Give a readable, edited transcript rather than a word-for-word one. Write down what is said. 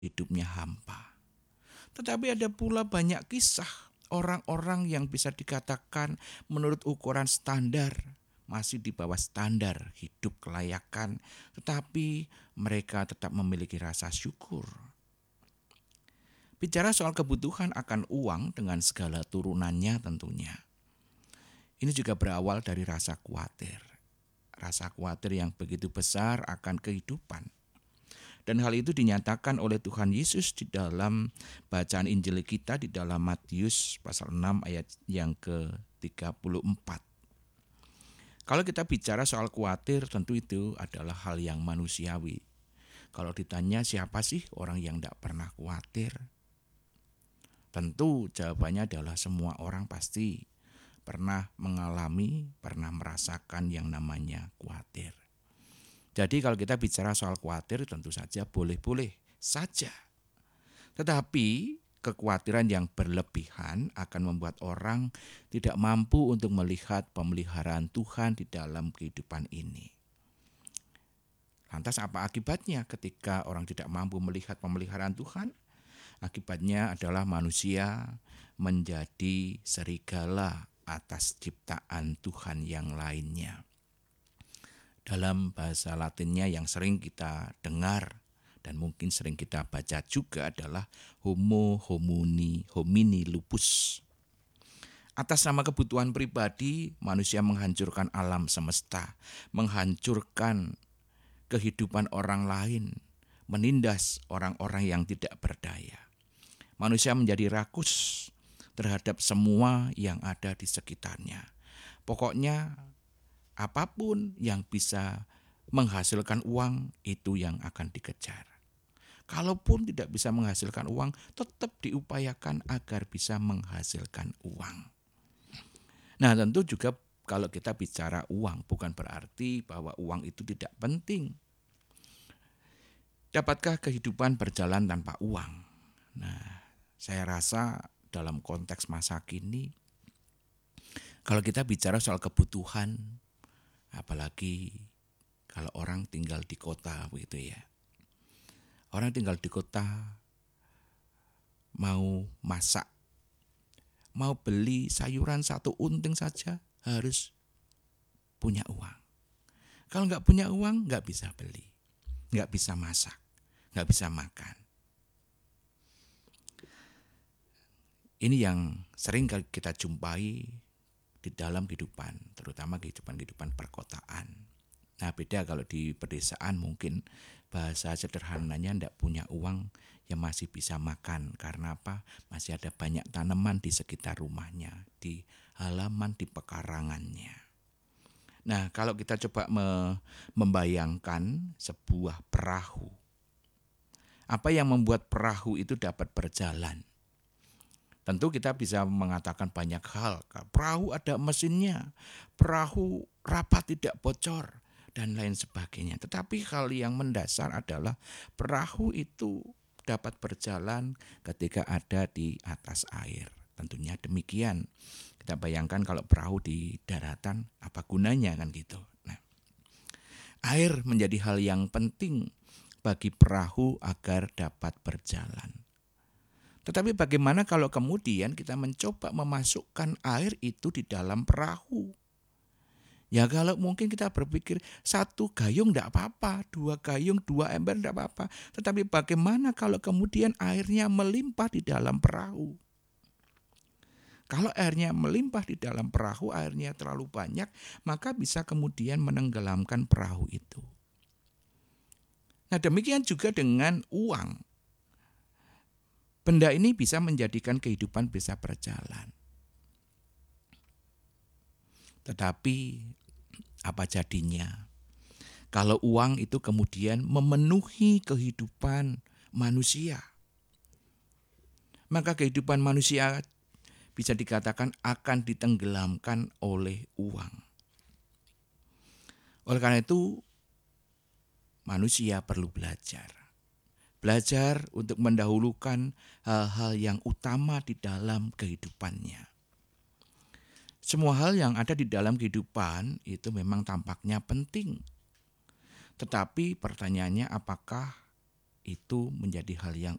hidupnya hampa. Tetapi ada pula banyak kisah orang-orang yang bisa dikatakan menurut ukuran standar, masih di bawah standar hidup kelayakan, tetapi mereka tetap memiliki rasa syukur. Bicara soal kebutuhan akan uang dengan segala turunannya tentunya. Ini juga berawal dari rasa khawatir. Rasa khawatir yang begitu besar akan kehidupan. Dan hal itu dinyatakan oleh Tuhan Yesus di dalam bacaan Injil kita di dalam Matius pasal 6 ayat yang ke-34. Kalau kita bicara soal khawatir, tentu itu adalah hal yang manusiawi. Kalau ditanya siapa sih orang yang tidak pernah khawatir? Tentu jawabannya adalah semua orang pasti pernah mengalami, pernah merasakan yang namanya khawatir. Jadi kalau kita bicara soal khawatir tentu saja boleh-boleh saja. Tetapi kekhawatiran yang berlebihan akan membuat orang tidak mampu untuk melihat pemeliharaan Tuhan di dalam kehidupan ini. Lantas apa akibatnya ketika orang tidak mampu melihat pemeliharaan Tuhan? Akibatnya adalah manusia menjadi serigala atas ciptaan Tuhan yang lainnya. Dalam bahasa Latinnya yang sering kita dengar dan mungkin sering kita baca juga adalah homo homini lupus. Atas nama kebutuhan pribadi, manusia menghancurkan alam semesta, menghancurkan kehidupan orang lain, menindas orang-orang yang tidak berdaya. Manusia menjadi rakus terhadap semua yang ada di sekitarnya. Pokoknya apapun yang bisa menghasilkan uang itu yang akan dikejar. Kalaupun tidak bisa menghasilkan uang, tetap diupayakan agar bisa menghasilkan uang. Nah, tentu juga kalau kita bicara uang bukan berarti bahwa uang itu tidak penting. Dapatkah kehidupan berjalan tanpa uang? Nah, saya rasa dalam konteks masa kini, kalau kita bicara soal kebutuhan, apalagi kalau orang tinggal di kota begitu ya. Orang tinggal di kota mau masak, mau beli sayuran 1 unting saja harus punya uang. Kalau nggak punya uang nggak bisa beli, nggak bisa masak, nggak bisa makan. Ini yang sering kita jumpai di dalam kehidupan, terutama kehidupan perkotaan. Nah, beda kalau di pedesaan mungkin bahasa sederhananya tidak punya uang yang masih bisa makan. Karena apa? Masih ada banyak tanaman di sekitar rumahnya, di halaman, di pekarangannya. Nah, kalau kita coba membayangkan sebuah perahu. Apa yang membuat perahu itu dapat berjalan? Tentu kita bisa mengatakan banyak hal. Perahu ada mesinnya, perahu rapat tidak bocor, dan lain sebagainya. Tetapi hal yang mendasar adalah perahu itu dapat berjalan ketika ada di atas air. Tentunya demikian. Kita bayangkan kalau perahu di daratan, apa gunanya kan gitu. Nah, air menjadi hal yang penting bagi perahu agar dapat berjalan. Tetapi bagaimana kalau kemudian kita mencoba memasukkan air itu di dalam perahu? Ya kalau mungkin kita berpikir 1 gayung tidak apa-apa, 2 gayung, 2 ember tidak apa-apa. Tetapi bagaimana kalau kemudian airnya melimpah di dalam perahu? Kalau airnya melimpah di dalam perahu, airnya terlalu banyak, maka bisa kemudian menenggelamkan perahu itu. Nah, demikian juga dengan uang. Benda ini bisa menjadikan kehidupan bisa berjalan. Tetapi apa jadinya kalau uang itu kemudian memenuhi kehidupan manusia? Maka kehidupan manusia bisa dikatakan akan ditenggelamkan oleh uang. Oleh karena itu, manusia perlu belajar. Belajar untuk mendahulukan hal-hal yang utama di dalam kehidupannya. Semua hal yang ada di dalam kehidupan itu memang tampaknya penting. Tetapi pertanyaannya apakah itu menjadi hal yang